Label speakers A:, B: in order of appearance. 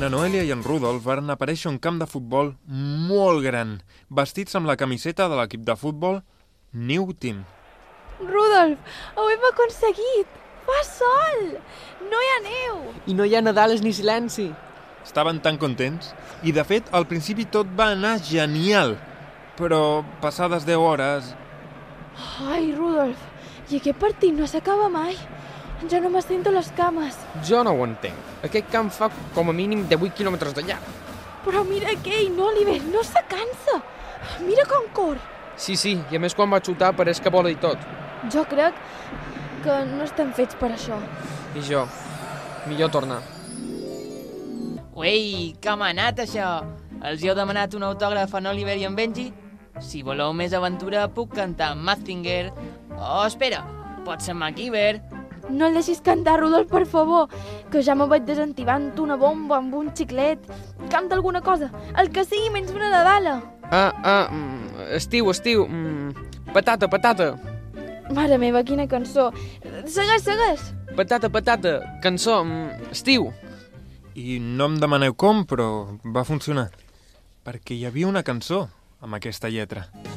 A: Na Noèlia i en Rudolf van aparèixer a un camp de futbol molt gran, vestits amb la camiseta de l'equip de futbol New Team.
B: Rudolf, ho hem aconseguit! Fa sol! No hi ha neu!
C: I no hi ha Nadales ni silenci.
A: Estaven tan contents i, de fet, al principi tot va anar genial, però passades 10 hores...
B: Ai, Rudolf, i aquest partit no s'acaba mai. Ja no me sento les cames.
C: Jo no ho entenc. Aquest camp fa com a mínim 18 quilòmetres de llarg.
B: Però mira aquell, Oliver, no se cansa. Mira com cor.
C: Sí, i a més quan va xutar pareix que vola i tot.
B: Jo crec que no estem fets per això.
C: I jo. Millor tornar.
D: Uei, com ha anat això? Els heu demanat un autògraf a Oliver i en Benji? Si voleu més aventura puc cantar Mazinger. Oh, espera, pot ser MacGyver.
B: No el deixis cantar, Rudolf, per favor, que ja me vaig desentibant una bomba amb un xiclet. Canta alguna cosa, el que sigui menys una Nadala.
C: Estiu. Patata.
B: Mare meva, quina cançó. Segueix.
C: Patata, cançó, estiu.
A: I no em demaneu com, però va funcionar. Perquè hi havia una cançó amb aquesta lletra.